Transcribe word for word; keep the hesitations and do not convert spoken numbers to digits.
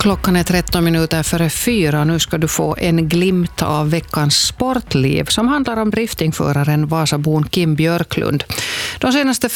Klockan är tretton minuter före fyra. Nu ska du få en glimt av veckans sportliv som handlar om driftingföraren Vasabon Kim Björklund. De senaste